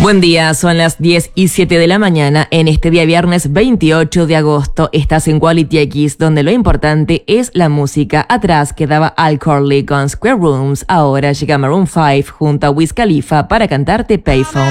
Buen día, son las 10:07 de la mañana. En este día viernes 28 de agosto estás en Quality X, donde lo importante es la música. Atrás quedaba Al Corley con Square Rooms. Ahora llega Maroon 5 junto a Wiz Khalifa para cantarte Payphone.